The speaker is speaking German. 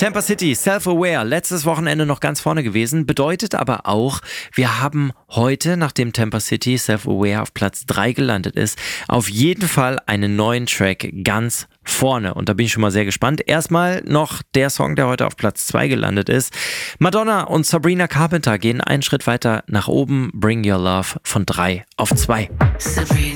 Tampa City, Self-Aware, letztes Wochenende noch ganz vorne gewesen, bedeutet aber auch, wir haben heute, nachdem Tampa City Self-Aware auf Platz 3 gelandet ist, auf jeden Fall einen neuen Track ganz vorne. Und da bin ich schon mal sehr gespannt. Erstmal noch der Song, der heute auf Platz 2 gelandet ist. Madonna und Sabrina Carpenter gehen einen Schritt weiter nach oben. Bring Your Love von 3 auf 2.